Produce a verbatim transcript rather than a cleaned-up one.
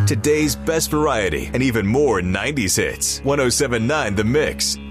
Today's best variety and even more nineties hits. ten seventy-nine The Mix.